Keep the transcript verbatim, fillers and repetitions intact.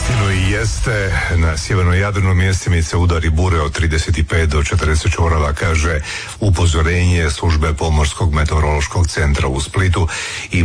Uistinu i jeste. Na sjevernoj Jadranu mjestimice udari bure od trideset pet do četrdeset čvorova, kaže upozorenje službe Pomorskog meteorološkog centra u Splitu i